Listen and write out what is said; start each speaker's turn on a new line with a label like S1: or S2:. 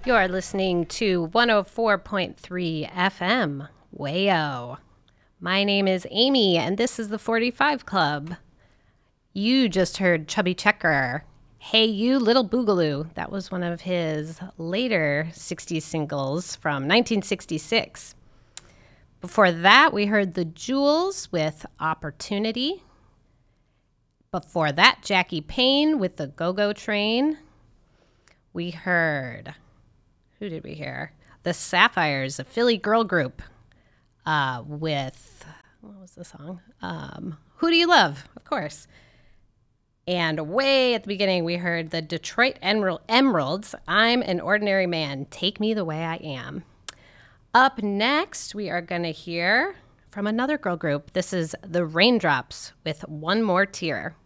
S1: You're listening to 104.3 FM, Wayo. My name is Amy, and this is the 45 Club. You just heard Chubby Checker, Hey You Little Boogaloo. That was one of his later 60s singles from 1966. Before that, we heard the Jewels with Opportunity. Before that, Jackie Payne with the Go-Go Train. We heard... Who did we hear? The Sapphires, a Philly girl group with, what was the song? Who Do You Love? Of course. And way at the beginning, we heard the Detroit Emeralds, I'm an Ordinary Man, Take Me the Way I Am. Up next, we are going to hear from another girl group. This is the Raindrops with One More Tear.